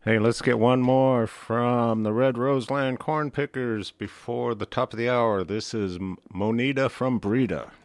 Hey, let's get one more from the Red Roseland Corn Pickers before the top of the hour. This is Monita from Breda.